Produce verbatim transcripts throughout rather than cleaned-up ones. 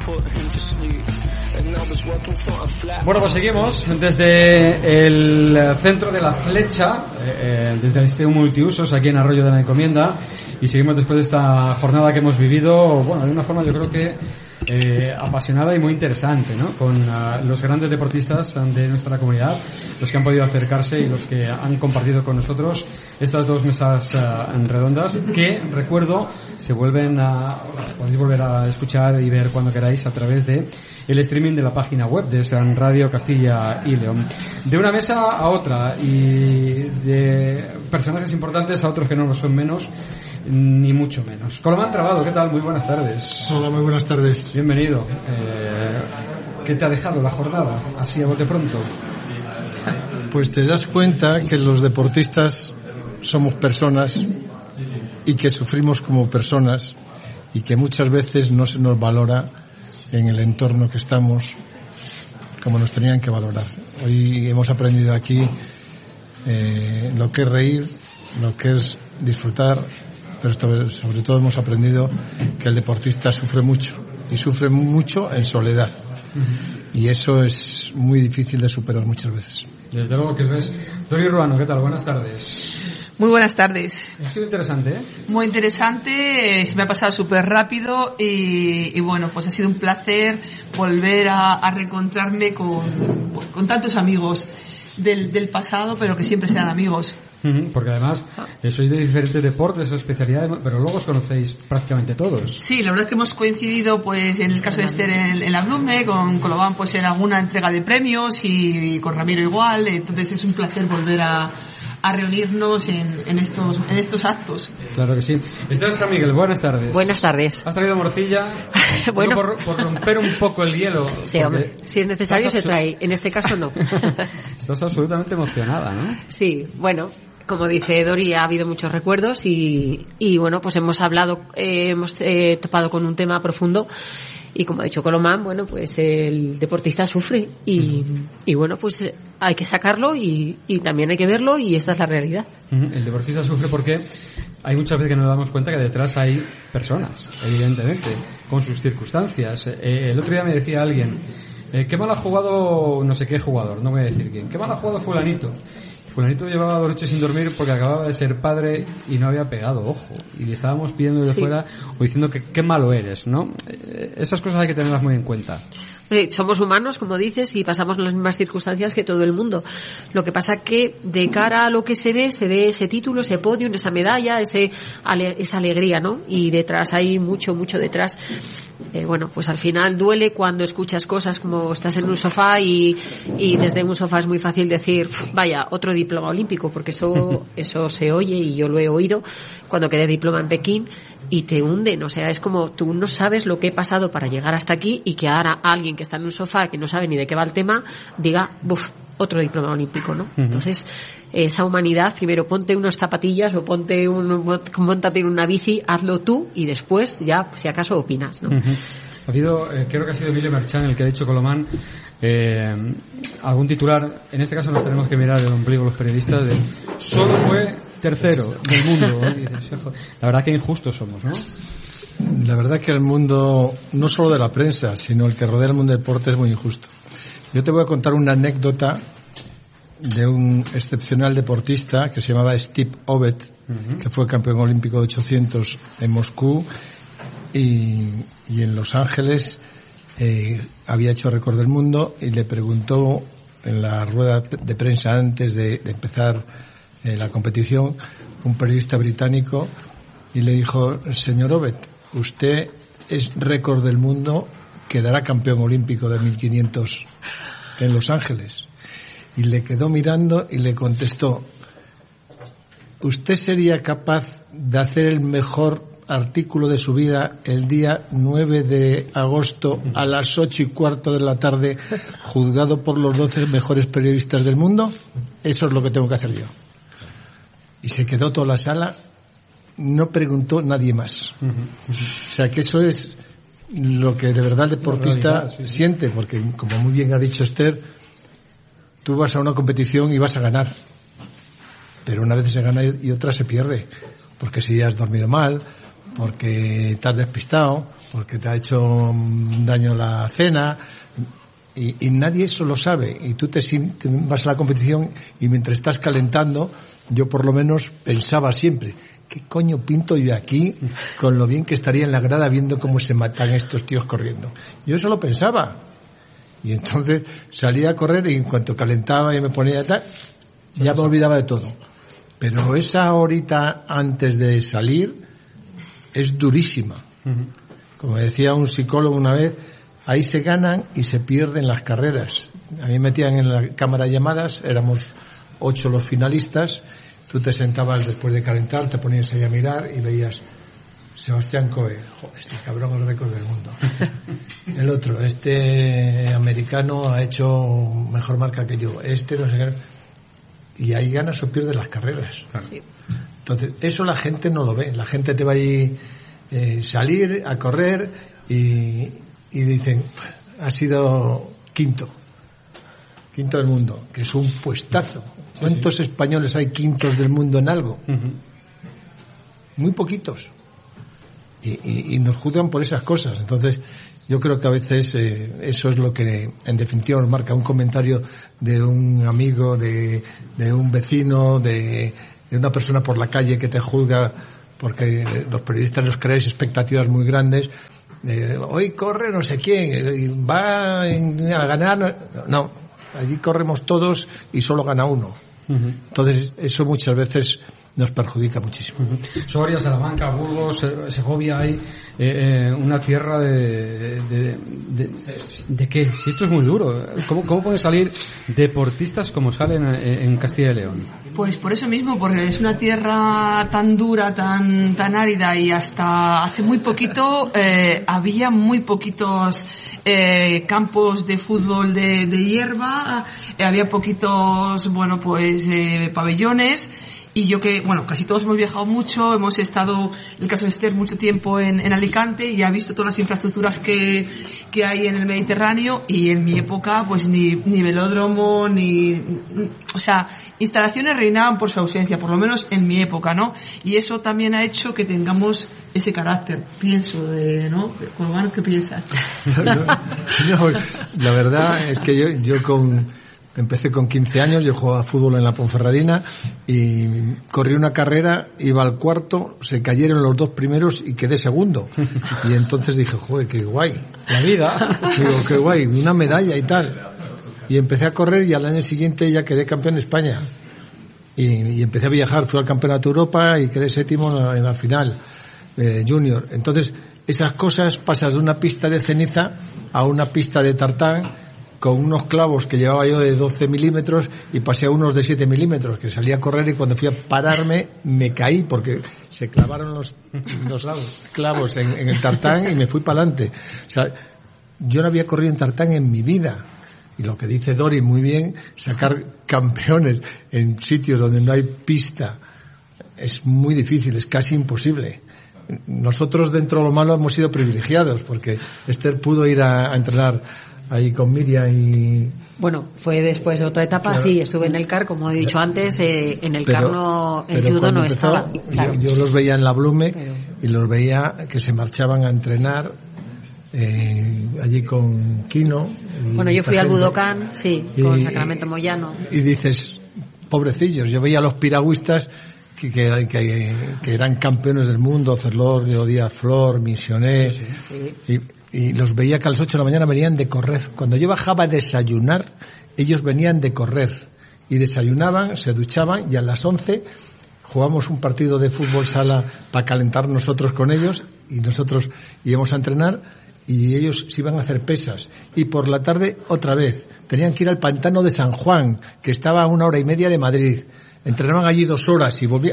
Bueno, pues seguimos desde el centro de La Flecha, eh, desde el Instituto Multiusos aquí en Arroyo de la Encomienda, y seguimos después de esta jornada que hemos vivido, bueno, de una forma yo creo que eh, apasionada y muy interesante, ¿no? Con uh, los grandes deportistas de nuestra comunidad, los que han podido acercarse y los que han compartido con nosotros estas dos mesas uh, redondas que, recuerdo, se vuelven a, podéis volver a escuchar y ver cuando queráis a través de el streaming de la página web de San Radio Castilla y León. De una mesa a otra y de personajes importantes a otros que no lo son menos, ni mucho menos. Colomán Trabado, ¿qué tal? Muy buenas tardes. Hola, muy buenas tardes. Bienvenido. Eh, ¿Qué te ha dejado la jornada, así a bote pronto? Pues te das cuenta que los deportistas somos personas y que sufrimos como personas y que muchas veces no se nos valora en el entorno que estamos como nos tenían que valorar. Hoy hemos aprendido aquí eh, lo que es reír, lo que es disfrutar, pero sobre todo hemos aprendido que el deportista sufre mucho y sufre mucho en soledad. Uh-huh. Y eso es muy difícil de superar muchas veces. Desde luego que lo es. Dori Ruano, ¿qué tal? Buenas tardes. Muy buenas tardes. Ha sido interesante, ¿eh? Muy interesante, se me ha pasado súper rápido y, y bueno, pues ha sido un placer volver a, a reencontrarme con, con tantos amigos del, del pasado, pero que siempre serán amigos. Porque además eh, sois de diferentes deportes o especialidades, pero luego os conocéis prácticamente todos. Sí, la verdad es que hemos coincidido, pues en el caso de Esther en, en la Blume, con Colobán pues en alguna entrega de premios y, y con Ramiro igual, entonces es un placer volver a, a reunirnos en, en estos en estos actos. Claro que sí. Esther San Miguel, buenas tardes. Buenas tardes. ¿Has traído morcilla? Bueno, por, por romper un poco el hielo. Sí, hombre, si es necesario se trae, en este caso no. Estás absolutamente emocionada, ¿no? Sí, bueno, como dice Dori, ha habido muchos recuerdos y, y bueno, pues hemos hablado, eh, hemos eh, topado con un tema profundo y como ha dicho Colomán, bueno, pues el deportista sufre y, y bueno, pues hay que sacarlo y, y también hay que verlo y esta es la realidad. El deportista sufre porque hay muchas veces que nos damos cuenta que detrás hay personas, evidentemente, con sus circunstancias. Eh, el otro día me decía alguien, eh, qué mal ha jugado no sé qué jugador, no voy a decir quién, qué mal ha jugado fulanito. Fulanito llevaba dos noches sin dormir porque acababa de ser padre y no había pegado, ojo. Y le estábamos pidiendo de sí. fuera o diciendo que qué malo eres, ¿no? Eh, esas cosas hay que tenerlas muy en cuenta. Somos humanos, como dices, y pasamos las mismas circunstancias que todo el mundo. Lo que pasa que de cara a lo que se ve, se ve ese título, ese podium, esa medalla, ese ale, esa alegría, ¿no? Y detrás hay mucho, mucho detrás. Eh, bueno, pues al final duele cuando escuchas cosas como estás en un sofá y, y desde un sofá es muy fácil decir, vaya, otro diploma olímpico, porque eso, eso se oye y yo lo he oído cuando quedé diploma en Pekín y te hunden, o sea, es como tú no sabes lo que he pasado para llegar hasta aquí y que ahora alguien que está en un sofá que no sabe ni de qué va el tema diga, buf, otro diploma olímpico, ¿no? Uh-huh. Entonces, esa humanidad, primero ponte unas zapatillas o ponte un, móntate en una bici, hazlo tú y después ya, si acaso, opinas, ¿no? Uh-huh. Ha habido, eh, creo que ha sido Emilio Merchan el que ha dicho, Colomán, eh, algún titular, en este caso nos tenemos que mirar el ombligo los periodistas, de solo fue tercero del mundo. La verdad que injustos somos, ¿no? La verdad que el mundo, no solo de la prensa, sino el que rodea el mundo del deporte es muy injusto. Yo te voy a contar una anécdota de un excepcional deportista que se llamaba Steve Ovett, uh-huh. que fue campeón olímpico de ochocientos en Moscú y, y en Los Ángeles eh, había hecho récord del mundo y le preguntó en la rueda de prensa antes de, de empezar eh, la competición un periodista británico y le dijo, señor Ovett, usted es récord del mundo, quedará campeón olímpico de mil quinientos en Los Ángeles. Y le quedó mirando y le contestó, ¿usted sería capaz de hacer el mejor artículo de su vida el día nueve de agosto a las ocho y cuarto de la tarde, juzgado por los doce mejores periodistas del mundo? Eso es lo que tengo que hacer yo. Y se quedó toda la sala, no preguntó nadie más. O sea que eso es lo que de verdad el deportista realidad, sí, sí. siente, porque como muy bien ha dicho Esther, tú vas a una competición y vas a ganar, pero una vez se gana y otra se pierde, porque si has dormido mal, porque te has despistado, porque te ha hecho daño la cena, y, y nadie eso lo sabe, y tú te, te vas a la competición y mientras estás calentando, yo por lo menos pensaba siempre, ¿qué coño pinto yo aquí con lo bien que estaría en la grada viendo cómo se matan estos tíos corriendo? Yo eso lo pensaba. Y entonces salía a correr y en cuanto calentaba y me ponía tal, ya me olvidaba de todo. Pero esa horita antes de salir es durísima. Como decía un psicólogo una vez, ahí se ganan y se pierden las carreras. A mí me metían en la cámara de llamadas, éramos ocho los finalistas, tú te sentabas después de calentar, te ponías ahí a mirar y veías Sebastián Coe, joder, este cabrón es el récord del mundo. El otro, este americano ha hecho mejor marca que yo, este no sé qué. Y ahí ganas o pierdes las carreras. Sí. Entonces, eso la gente no lo ve. La gente te va a ir, eh, salir a correr y, y dicen, ha sido quinto. Quinto del mundo, que es un puestazo. ¿Cuántos sí, sí. españoles hay quintos del mundo en algo? Uh-huh. Muy poquitos. Y, y, y nos juzgan por esas cosas. Entonces yo creo que a veces eh, eso es lo que en definitiva nos marca un comentario de un amigo, de, de un vecino, de, de una persona por la calle que te juzga, porque los periodistas nos creáis expectativas muy grandes. Eh, hoy corre no sé quién, va a ganar. No, allí corremos todos y solo gana uno. Uh-huh. Entonces eso muchas veces nos perjudica muchísimo. Uh-huh. Soria, Salamanca, Burgos, Segovia, hay eh, eh, una tierra de de, de, de de qué, si esto es muy duro, ¿cómo, cómo pueden salir deportistas como salen en, en Castilla y León? Pues por eso mismo, porque es una tierra tan dura, tan tan árida, y hasta hace muy poquito eh, había muy poquitos eh, campos de fútbol de, de hierba, eh, había poquitos, bueno, pues eh, pabellones. Y yo que, bueno, casi todos hemos viajado mucho, hemos estado, en el caso de Esther, mucho tiempo en, en Alicante, y ha visto todas las infraestructuras que, que hay en el Mediterráneo, y en mi época, pues ni, ni velódromo, ni, ni, o sea, instalaciones reinaban por su ausencia, por lo menos en mi época, ¿no? Y eso también ha hecho que tengamos ese carácter, pienso, de, ¿no? Colomano, ¿qué piensas? No, no, la verdad es que yo, yo con, empecé con quince años, yo jugaba fútbol en la Ponferradina y corrí una carrera, iba al cuarto, se cayeron los dos primeros y quedé segundo. Y entonces dije, joder, qué guay. La vida. Digo, qué guay, una medalla y tal. Y empecé a correr y al año siguiente ya quedé campeón de España. Y, y empecé a viajar, fui al Campeonato de Europa y quedé séptimo en la, en la final eh, junior. Entonces, esas cosas pasas de una pista de ceniza a una pista de tartán, con unos clavos que llevaba yo de doce milímetros y pasé a unos de siete milímetros, que salí a correr y cuando fui a pararme me caí porque se clavaron los, los clavos en, en el tartán y me fui para adelante. O sea, yo no había corrido en tartán en mi vida. Y lo que dice Dori muy bien, sacar campeones en sitios donde no hay pista es muy difícil, es casi imposible. Nosotros dentro de lo malo hemos sido privilegiados porque Esther pudo ir a, a entrenar ahí con Miriam y... Bueno, fue después de otra etapa, claro. Sí, estuve en el C A R, como he dicho antes, eh, en el pero, C A R no, el judo no empezó, estaba. Claro. Yo, yo los veía en la Blume pero... y los veía que se marchaban a entrenar eh, allí con Kino. Bueno, yo fui al Budokan, sí, y, con Sacramento Moyano. Y dices, pobrecillos, yo veía a los piragüistas que, que, que, que eran campeones del mundo, Ferlor, Díaz Flor, Misioné, sí, sí. y y los veía que a las ocho de la mañana venían de correr. Cuando yo bajaba a desayunar, ellos venían de correr y desayunaban, se duchaban y a las once jugamos un partido de fútbol sala para calentar nosotros con ellos y nosotros íbamos a entrenar y ellos se iban a hacer pesas. Y por la tarde otra vez tenían que ir al pantano de San Juan, que estaba a una hora y media de Madrid. Entrenaban allí dos horas y volvían.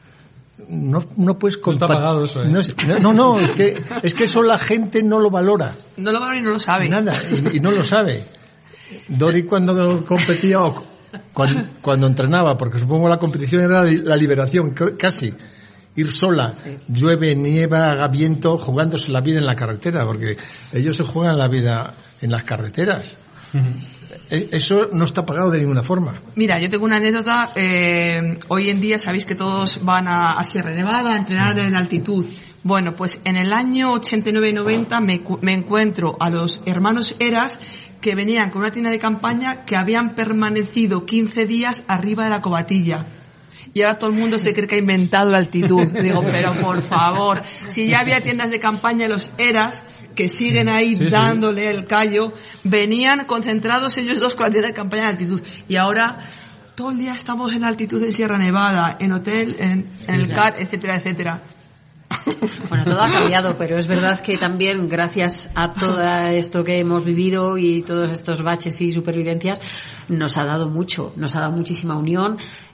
No, no puedes compa- no está pagado eso, ¿eh? no, es, no, no, es que es que eso la gente no lo valora. No lo valora y no lo sabe. Nada, y, y no lo sabe. Dori cuando competía o cuando, cuando entrenaba, porque supongo la competición era la liberación, casi. Ir sola, sí. Llueve, nieva, haga viento, jugándose la vida en la carretera, porque ellos se juegan la vida en las carreteras. Uh-huh. Eso no está pagado de ninguna forma. Mira, yo tengo una anécdota. Eh, hoy en día sabéis que todos van a, a Sierra Nevada a entrenar en altitud. Bueno, pues en el año ochenta y nueve y noventa me, me encuentro a los hermanos Eras que venían con una tienda de campaña que habían permanecido quince días arriba de la Covatilla. Y ahora todo el mundo se cree que ha inventado la altitud. Digo, pero por favor, si ya había tiendas de campaña los Eras que siguen ahí sí, dándole sí. el callo, venían concentrados ellos dos con la tienda de campaña de altitud. Y ahora todo el día estamos en altitud en Sierra Nevada, en hotel, en, en el C A R, etcétera, etcétera. Bueno, todo ha cambiado, pero es verdad que también gracias a todo esto que hemos vivido y todos estos baches y supervivencias nos ha dado mucho, nos ha dado muchísima unión,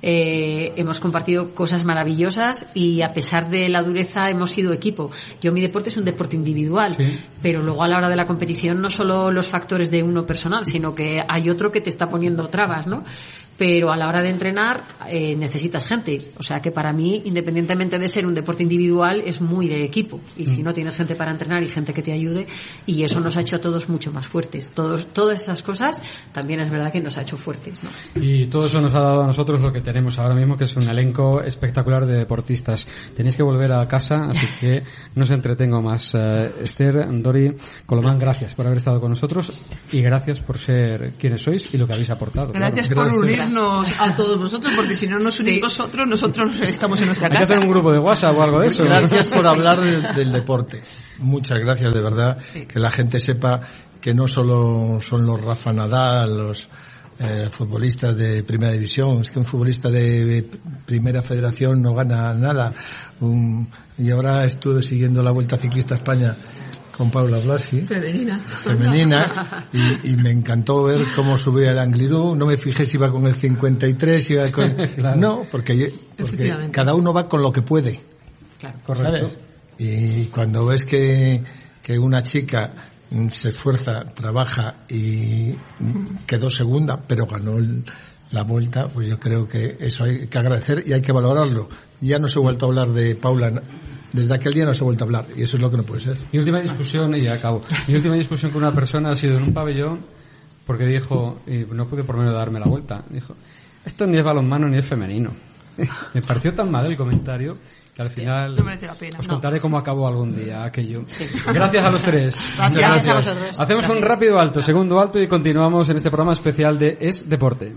eh, hemos compartido cosas maravillosas y a pesar de la dureza hemos sido equipo. Yo mi deporte es un deporte individual, sí. pero luego a la hora de la competición no solo los factores de uno personal, sino que hay otro que te está poniendo trabas, ¿no? Pero a la hora de entrenar eh, necesitas gente. O sea que para mí, independientemente de ser un deporte individual, es muy de equipo. Y si no tienes gente para entrenar y gente que te ayude, y eso nos ha hecho a todos mucho más fuertes. Todos, todas esas cosas también es verdad que nos ha hecho fuertes, ¿no? Y todo eso nos ha dado a nosotros lo que tenemos ahora mismo, que es un elenco espectacular de deportistas. Tenéis que volver a casa, así que no os entretengo más. Uh, Esther, Dori, Colomán, gracias por haber estado con nosotros y gracias por ser quienes sois y lo que habéis aportado. Gracias claro. por unir a todos vosotros, porque si no nos unís sí. vosotros, nosotros estamos en nuestra casa. Hay que hacer un grupo de WhatsApp o algo de eso. Gracias por hablar del, del deporte. Muchas gracias, de verdad. Sí. Que la gente sepa que no solo son los Rafa Nadal, los eh, futbolistas de primera división, es que un futbolista de primera federación no gana nada. Un, y ahora estuve siguiendo la Vuelta Ciclista a España con Paula Blasi, femenina, femenina y, y me encantó ver cómo subía el Angliru. No me fijé si iba con el cincuenta y tres, iba con... claro. No, porque, porque cada uno va con lo que puede. Claro, correcto. ¿Sabes? Y cuando ves que, que una chica se esfuerza, trabaja y quedó segunda, pero ganó el, la vuelta, pues yo creo que eso hay que agradecer y hay que valorarlo. Ya no se ha vuelto a hablar de Paula. Desde aquel día no se ha vuelto a hablar y eso es lo que no puede ser. Mi última discusión, y ya acabo, mi última discusión con una persona ha sido en un pabellón porque dijo, y no pude por menos darme la vuelta, dijo, esto ni es balonmano ni es femenino. Me pareció tan mal el comentario que al final no merece la pena. Os No. contaré cómo acabó algún día aquello. Sí. Gracias a los tres. Gracias, gracias a vosotros. Hacemos gracias. un rápido alto, segundo alto y continuamos en este programa especial de Es Deporte.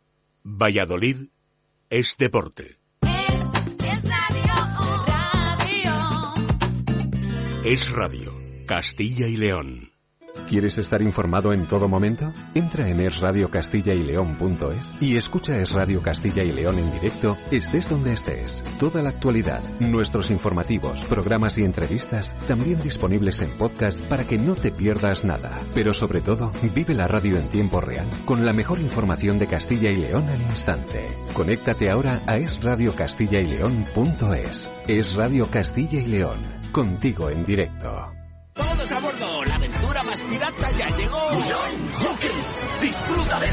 Valladolid es Deporte. Es Radio, Castilla y León. ¿Quieres estar informado en todo momento? Entra en es radio castilla y león punto es y escucha Es Radio Castilla y León en directo, estés donde estés. Toda la actualidad, nuestros informativos, programas y entrevistas, también disponibles en podcast para que no te pierdas nada. Pero sobre todo, vive la radio en tiempo real, con la mejor información de Castilla y León al instante. Conéctate ahora a es radio castilla y león punto es. Es Radio Castilla y León, contigo en directo. Todos a bordo, la aventura más pirata ya llegó. Disfruta de